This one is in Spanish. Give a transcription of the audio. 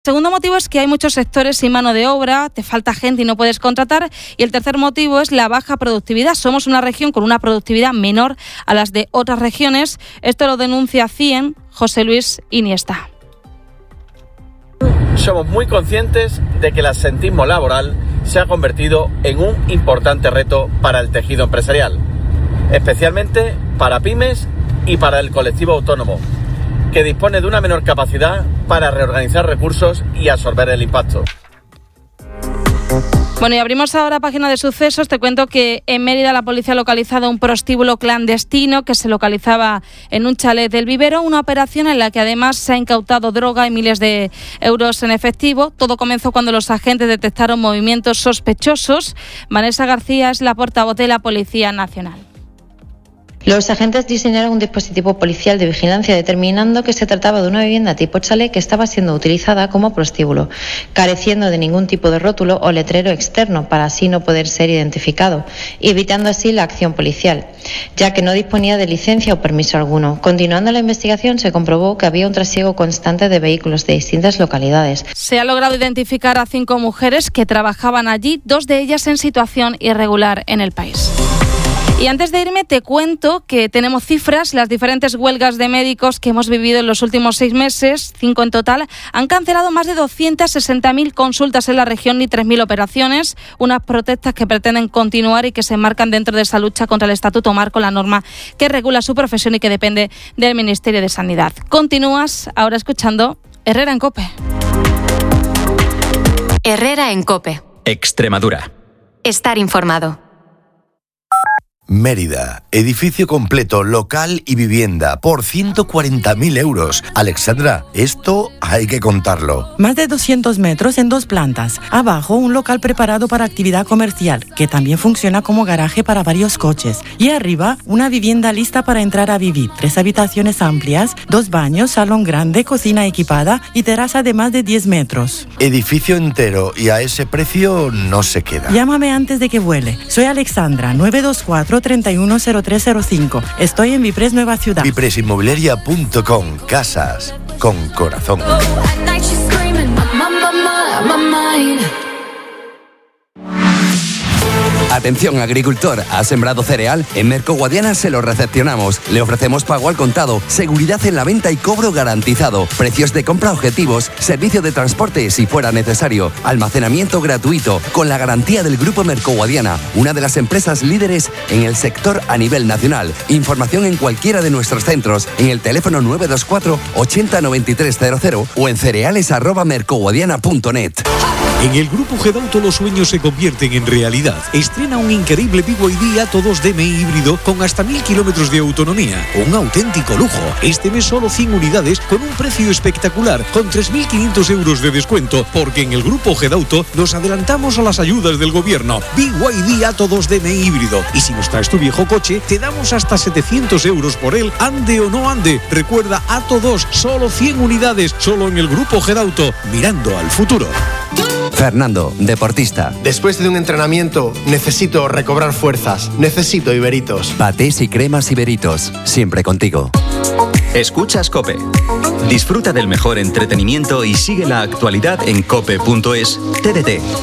Segundo motivo es que hay muchos sectores sin mano de obra, te falta gente y no puedes contratar. Y el tercer motivo es la baja productividad. Somos una región con una productividad menor a las de otras regiones. Esto lo denuncia CIEM, José Luis Iniesta. Somos muy conscientes de que el absentismo laboral se ha convertido en un importante reto para el tejido empresarial, especialmente para pymes y para el colectivo autónomo, que dispone de una menor capacidad para reorganizar recursos y absorber el impacto. Bueno, y abrimos ahora página de sucesos. Te cuento que en Mérida la policía ha localizado un prostíbulo clandestino que se localizaba en un chalet del Vivero, una operación en la que además se ha incautado droga y miles de euros en efectivo. Todo comenzó cuando los agentes detectaron movimientos sospechosos. Vanessa García es la portavoz de la Policía Nacional. Los agentes diseñaron un dispositivo policial de vigilancia determinando que se trataba de una vivienda tipo chalet que estaba siendo utilizada como prostíbulo, careciendo de ningún tipo de rótulo o letrero externo para así no poder ser identificado, evitando así la acción policial, ya que no disponía de licencia o permiso alguno. Continuando la investigación se comprobó que había un trasiego constante de vehículos de distintas localidades. Se ha logrado identificar a 5 mujeres que trabajaban allí, 2 de ellas en situación irregular en el país. Y antes de irme te cuento que tenemos cifras. Las diferentes huelgas de médicos que hemos vivido en los últimos 6 meses, 5 en total, han cancelado más de 260.000 consultas en la región y 3.000 operaciones. Unas protestas que pretenden continuar y que se enmarcan dentro de esa lucha contra el Estatuto Marco, la norma que regula su profesión y que depende del Ministerio de Sanidad. Continúas ahora escuchando Herrera en COPE. Herrera en COPE. Extremadura. Estar informado. Mérida, edificio completo, local y vivienda, por 140.000 euros. Alexandra, esto hay que contarlo. Más de 200 metros en 2 plantas. Abajo, un local preparado para actividad comercial, que también funciona como garaje para varios coches. Y arriba, una vivienda lista para entrar a vivir. 3 habitaciones amplias, 2 baños, salón grande, cocina equipada y terraza de más de 10 metros. Edificio entero y a ese precio no se queda. Llámame antes de que vuele. Soy Alexandra, 924-310305. Estoy en Vipres Nueva Ciudad. Vipresinmobiliaria.com. Casas con corazón. Atención agricultor, ¿ha sembrado cereal? En Mercoguadiana se lo recepcionamos. Le ofrecemos pago al contado, seguridad en la venta y cobro garantizado, precios de compra objetivos, servicio de transporte si fuera necesario, almacenamiento gratuito, con la garantía del Grupo Mercoguadiana, una de las empresas líderes en el sector a nivel nacional. Información en cualquiera de nuestros centros, en el teléfono 924 80 93 00 o en cereales@mercoguadiana.net. En el Grupo Gedauto los sueños se convierten en realidad. Estrena un increíble BYD Atto 2 DMI híbrido con hasta 1000 kilómetros de autonomía. Un auténtico lujo. Este mes solo 100 unidades con un precio espectacular, con 3.500 euros de descuento, porque en el Grupo Gedauto nos adelantamos a las ayudas del gobierno. BYD Atto 2 DMI híbrido. Y si nos traes tu viejo coche, te damos hasta 700 euros por él, ande o no ande. Recuerda, Atto 2, solo 100 unidades, solo en el Grupo Gedauto, mirando al futuro. Fernando, deportista. Después de un entrenamiento, necesito recobrar fuerzas. Necesito Iberitos. Patés y cremas Iberitos, siempre contigo. Escuchas COPE. Disfruta del mejor entretenimiento y sigue la actualidad en cope.es. TDT.